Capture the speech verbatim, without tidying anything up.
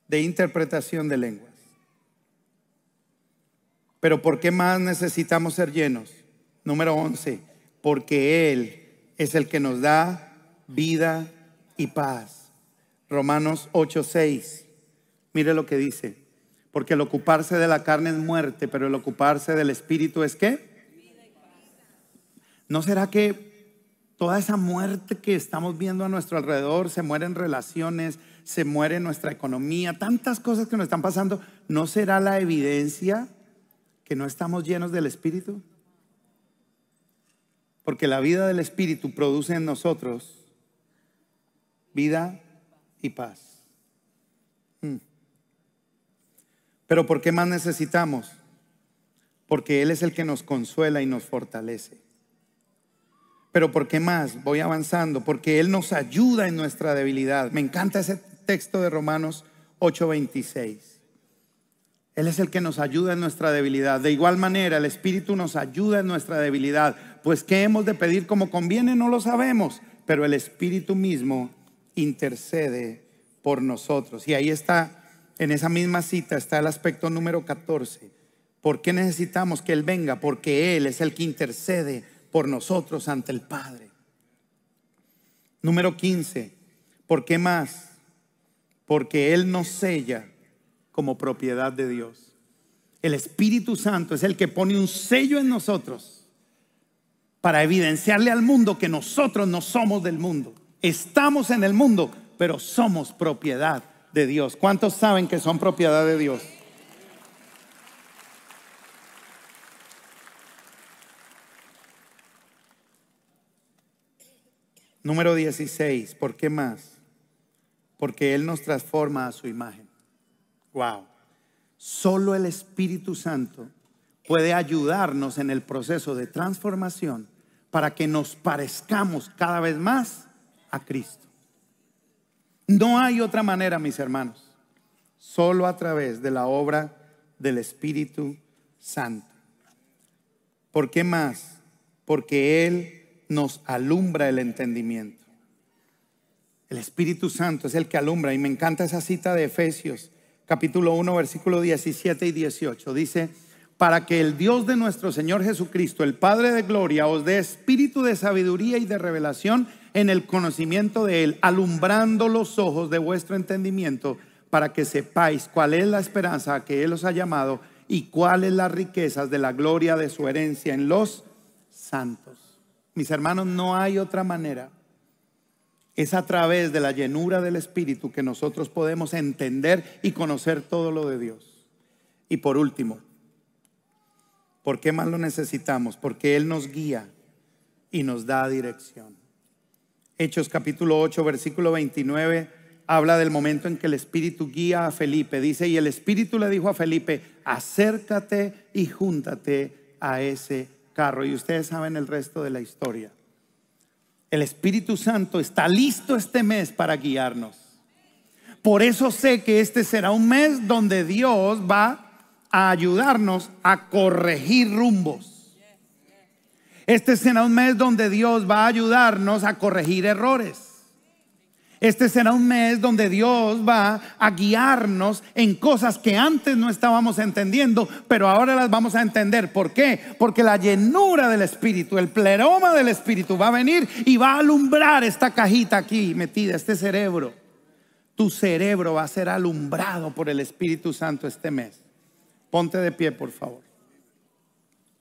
de interpretación de lenguas. Pero ¿por qué más necesitamos ser llenos? Número once, porque Él es el que nos da vida y paz. Romanos ocho seis. Mire lo que dice. Porque el ocuparse de la carne es muerte, pero el ocuparse del espíritu es ¿qué? ¿No será que toda esa muerte que estamos viendo a nuestro alrededor, se mueren relaciones, se muere nuestra economía, tantas cosas que nos están pasando, ¿no será la evidencia que no estamos llenos del espíritu? Porque la vida del espíritu produce en nosotros vida y paz. Hmm. Pero ¿por qué más necesitamos? Porque Él es el que nos consuela y nos fortalece. Pero ¿por qué más? Voy avanzando. Porque Él nos ayuda en nuestra debilidad. Me encanta ese texto de Romanos ocho veintiséis. Él es el que nos ayuda en nuestra debilidad. De igual manera, el Espíritu nos ayuda en nuestra debilidad. Pues ¿qué hemos de pedir como conviene? No lo sabemos. Pero el Espíritu mismo intercede por nosotros. Y ahí está, en esa misma cita, está el aspecto número catorce. ¿Por qué necesitamos que Él venga? Porque Él es el que intercede por nosotros ante el Padre. Número quince. ¿Por qué más? Porque Él nos sella como propiedad de Dios. El Espíritu Santo es el que pone un sello en nosotros para evidenciarle al mundo que nosotros no somos del mundo. Estamos en el mundo, pero somos propiedad de Dios. ¿Cuántos saben que son propiedad de Dios? Número dieciséis. ¿Por qué más? Porque Él nos transforma a su imagen. Wow. Solo el Espíritu Santo puede ayudarnos en el proceso de transformación para que nos parezcamos cada vez más a Cristo. No hay otra manera, mis hermanos, solo a través de la obra del Espíritu Santo. ¿Por qué más? Porque Él nos alumbra el entendimiento. El Espíritu Santo es el que alumbra. Y me encanta esa cita de Efesios capítulo uno versículo diecisiete y dieciocho. Dice: para que el Dios de nuestro Señor Jesucristo, el Padre de gloria, os dé espíritu de sabiduría y de revelación en el conocimiento de Él, alumbrando los ojos de vuestro entendimiento, para que sepáis cuál es la esperanza a que Él os ha llamado y cuáles las riquezas de la gloria de su herencia en los santos. Mis hermanos, no hay otra manera. Es a través de la llenura del Espíritu que nosotros podemos entender y conocer todo lo de Dios. Y por último, ¿por qué más lo necesitamos? Porque Él nos guía y nos da dirección. Hechos capítulo ocho versículo veintinueve habla del momento en que el Espíritu guía a Felipe. Dice: y el Espíritu le dijo a Felipe: acércate y júntate a ese carro. Y ustedes saben el resto de la historia. El Espíritu Santo está listo este mes para guiarnos. Por eso sé que este será un mes donde Dios va a ayudarnos a corregir rumbos. Este será un mes donde Dios va a ayudarnos a corregir errores. Este será un mes donde Dios va a guiarnos en cosas que antes no estábamos entendiendo, pero ahora las vamos a entender. ¿Por qué? Porque la llenura del Espíritu, el pleroma del Espíritu va a venir y va a alumbrar esta cajita aquí metida, este cerebro. Tu cerebro va a ser alumbrado por el Espíritu Santo este mes. Ponte de pie, por favor.